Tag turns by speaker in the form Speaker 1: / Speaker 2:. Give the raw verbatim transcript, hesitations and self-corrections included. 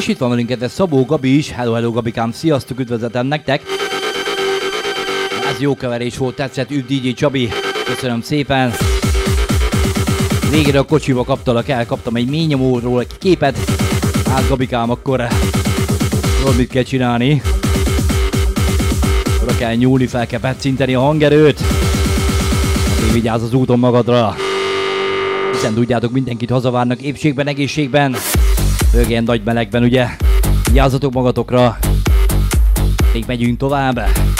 Speaker 1: És itt van velünk kedves Szabó Gabi is. Hello, hello Gabikám, sziasztok, üdvözletem nektek. Ez jó keverés volt, tetszett, üdv dé jé Csabi, köszönöm szépen. Végre a kocsiba kaptalak el, kaptam egy mély nyomóról egy képet. Hát Gabikám, akkor tudod, mit kell csinálni? Oda kell nyúlni, fel kell petszinteni a hangerőt. Azért vigyázz az úton magadra. Hiszen tudjátok, mindenkit hazavárnak épségben, egészségben. Főleg ilyen nagy melegben, ugye? Vigyázzatok magatokra. Még megyünk tovább.